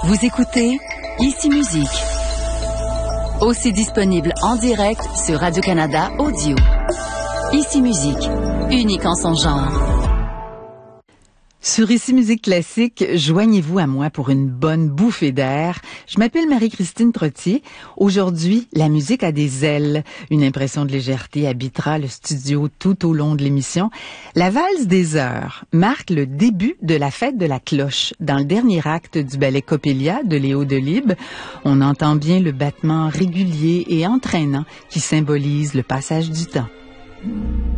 Vous écoutez Ici Musique. Aussi disponible en direct sur Radio-Canada Audio. Ici Musique, unique en son genre. Sur Ici Musique Classique, joignez-vous à moi pour une bonne bouffée d'air. Je m'appelle Marie-Christine Trottier. Aujourd'hui, la musique a des ailes. Une impression de légèreté habitera le studio tout au long de l'émission. La valse des heures marque le début de la fête de la cloche. Dans le dernier acte du ballet Coppelia de Léo Delibes, on entend bien le battement régulier et entraînant qui symbolise le passage du temps.